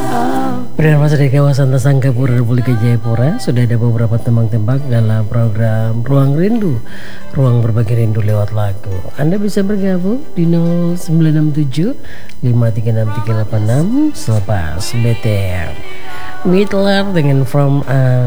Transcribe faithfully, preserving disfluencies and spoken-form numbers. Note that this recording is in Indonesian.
Bersama dari kawasan Tasangkapura, Republik Jayapura, sudah ada beberapa tembang-tembak dalam program Ruang Rindu, ruang berbagi rindu lewat lagu. Anda bisa bergabung di nol sembilan enam tujuh lima tiga enam tiga delapan enam selepas B T M. Midler dengan From